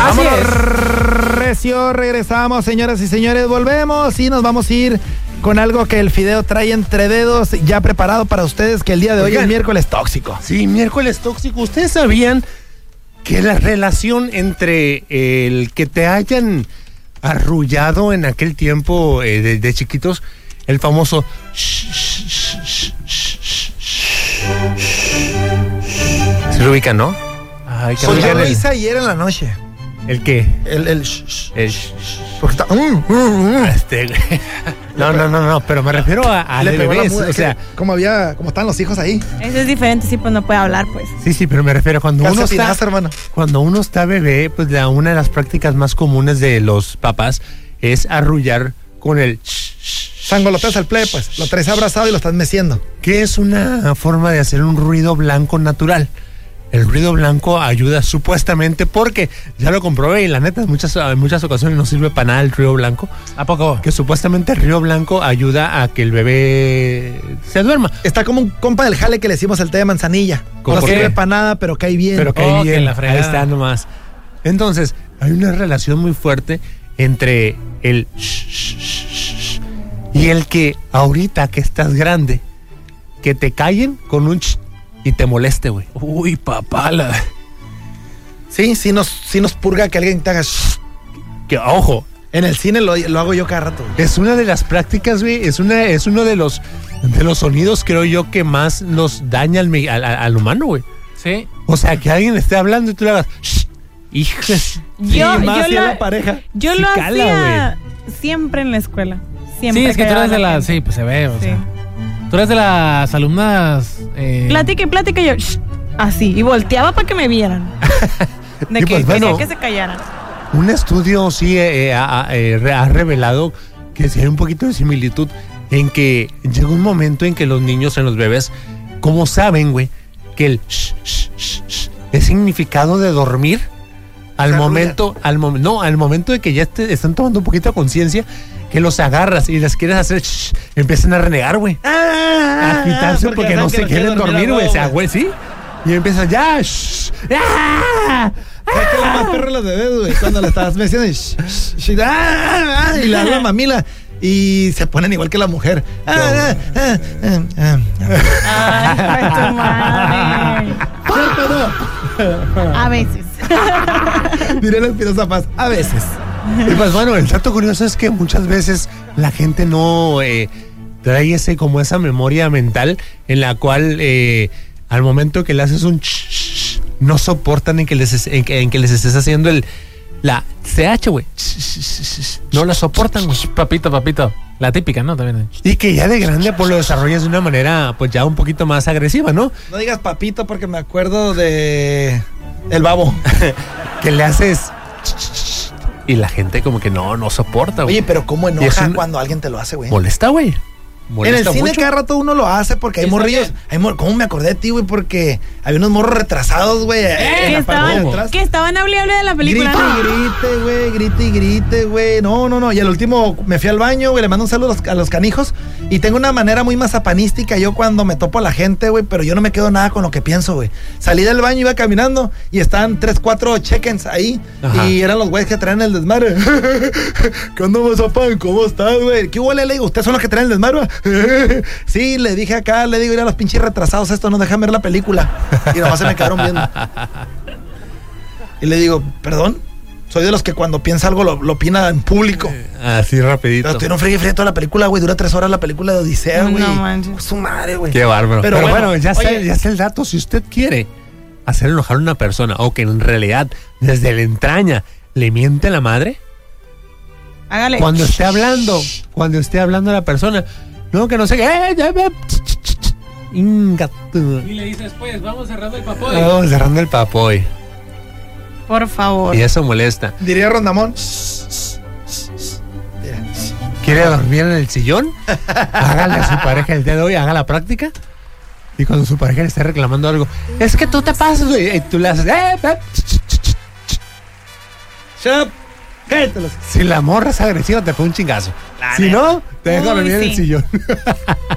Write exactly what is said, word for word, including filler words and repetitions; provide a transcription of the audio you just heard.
Vámonos, recio, regresamos, señoras y señores, volvemos y nos vamos a ir con algo que el Fideo trae entre dedos ya preparado para ustedes, que el día de hoy Oigan, es miércoles tóxico. Sí, miércoles tóxico. ¿Ustedes sabían que la relación entre el que te hayan arrullado en aquel tiempo eh, de, de chiquitos, el famoso se lo ubican, ¿no? Ay, que pues lo hice ayer en la noche. ¿El qué? El, el, el porque está, uh, uh, uh. Este, no, no, no, no, pero me refiero a, a de bebés, o sea, como había, como están los hijos ahí. Eso es diferente, sí, pues no puede hablar, pues. Sí, sí, pero me refiero a cuando uno está, tinaza, hermano. Cuando uno está bebé, pues la, una de las prácticas más comunes de los papás es arrullar con el sangoloteas al play, pues, lo traes abrazado y lo estás meciendo. Que es una forma de hacer un ruido blanco natural. El ruido blanco ayuda supuestamente porque ya lo comprobé y la neta en muchas, en muchas ocasiones no sirve para nada el ruido blanco. ¿A poco? Que supuestamente el ruido blanco ayuda a que el bebé se duerma. Está como un compa del jale que le decimos el té de manzanilla. No sirve para nada, pero cae bien. Pero cae oh, bien, la ahí está nomás. Entonces, hay una relación muy fuerte entre el y el que ahorita que estás grande, que te callen con un y te moleste, güey. Uy, papala. Sí, sí nos, sí nos purga que alguien te haga que, ojo, en el cine lo, lo hago yo cada rato. Güey. Es una de las prácticas, güey. Es una, es uno de los de los sonidos, creo yo, que más nos daña al, al, al humano, güey. Sí. O sea, que alguien esté hablando y tú le hagas hijas. Yo, sí, más yo, la, la pareja. Yo sí lo cala, hacía wey. Siempre en la escuela. Siempre. Sí, es que tú eres de las... Sí, pues se ve, o sí. sea... Tú eres de las alumnas... Eh... Plática y plática y yo... Shh, así, y volteaba para que me vieran. De que pues, bueno, quería que se callaran. Un estudio sí eh, ha, eh, ha revelado que sí hay un poquito de similitud en que llega un momento en que los niños, en los bebés, como saben, güey, que el shh, shh, shh, shh, es significado de dormir al momento, al mom- no, al momento de que ya te, están tomando un poquito de conciencia, que los agarras y les quieres hacer shh, empiezan a renegar, güey. Ah, a quitarse porque, porque no se quieren dormir, güey. O sea, güey, sí. Y empiezan ya. Shh, ah, ¿sabes qué es lo más perro de los bebés, güey? Cuando le estás meciendo y, shh, shh, shh, ah, ah, y le habla mamila y se ponen igual que la mujer. Ah, ah, ah, ah, ah. Ay, tu madre. A veces. Diré la Espinosa Paz, a veces. Y pues bueno, el dato curioso es que muchas veces la gente no eh, trae ese, como esa memoria mental en la cual eh, al momento que le haces un ch, ch, no soportan en que les, en, en que les estés haciendo el la C H, güey. No la soportan, güey. Papito, papito. La típica, ¿no? También. Y que ya de grande pues lo desarrollas de una manera pues ya un poquito más agresiva, ¿no? No digas papito porque me acuerdo de el babo. Que le haces y la gente como que no, no soporta, güey. Oye, pero ¿cómo enoja un... cuando alguien te lo hace, güey? Molesta, güey. En el cine mucho. Cada rato uno lo hace porque hay morrillos. Hay mor- ¿Cómo me acordé de ti, güey? Porque había unos morros retrasados, güey. Eh, que, estaban, que estaban hable hable de la película. Grite y grite, güey. Grite y grite, güey. No, no, no. Y al último me fui al baño, güey. Le mando un saludo a los, a los canijos. Y tengo una manera muy mazapanística yo cuando me topo a la gente, güey. Pero yo no me quedo nada con lo que pienso, güey. Salí del baño, iba caminando y estaban tres, cuatro check-ins ahí. Ajá. Y eran los güeyes que traen el desmadre. ¿Qué onda, mazapán? ¿Cómo estás, güey? ¿Qué huele? Le digo, ¿ustedes son los que traen el desmadre? Sí, le dije acá, le digo, mira, los pinches retrasados, esto no dejan ver la película. Y nomás se me quedaron viendo. Y le digo, perdón, soy de los que cuando piensa algo lo, lo opina en público. Así rapidito. Pero estoy no fregué fregué toda la película, güey, dura tres horas la película de Odisea, güey. No manches. Su madre, güey. Qué bárbaro. Pero, Pero bueno, bueno, ya, oye, sé, ya sé el dato. Si usted quiere hacer enojar a una persona o que en realidad desde la entraña le miente la madre, hágale. Cuando esté hablando, cuando esté hablando a la persona, no, que no sé qué. Eh, eh, eh, Inga, y le dices, pues, vamos cerrando el papoy. Vamos cerrando el papoy. Por favor. Y eso molesta. Diría Rondamón. ¿Quiere dormir en el sillón? Hágale a su pareja el día de hoy, haga la práctica. Y cuando su pareja le esté reclamando algo, es que tú te pasas, güey. Y tú le haces, eh, eh. Shut up. Cállate. Si la morra es agresiva, te pone un chingazo. Si no, te deja dormir en el sillón.